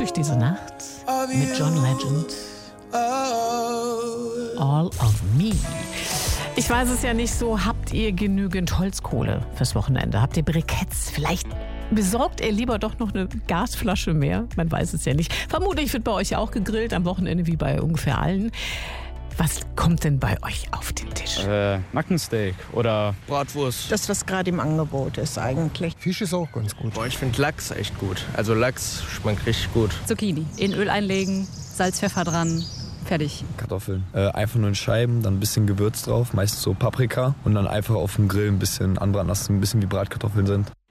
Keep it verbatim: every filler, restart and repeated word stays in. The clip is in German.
durch diese Nacht mit John Legend. All of Me. Ich weiß es ja nicht so, habt ihr genügend Holzkohle fürs Wochenende? Habt ihr Briketts? Vielleicht besorgt ihr lieber doch noch eine Gasflasche mehr? Man weiß es ja nicht. Vermutlich wird bei euch auch gegrillt am Wochenende, wie bei ungefähr allen. Was kommt denn bei euch auf den Tisch? Äh, Nackensteak oder Bratwurst. Das, was gerade im Angebot ist eigentlich. Fisch ist auch ganz gut. Boah, ich finde Lachs echt gut. Also Lachs schmeckt richtig gut. Zucchini. In Öl einlegen, Salz, Pfeffer dran. Fertig. Kartoffeln. Äh, einfach nur in Scheiben, dann ein bisschen Gewürz drauf, meist so Paprika. Und dann einfach auf dem Grill ein bisschen anbraten lassen, ein bisschen wie Bratkartoffeln sind.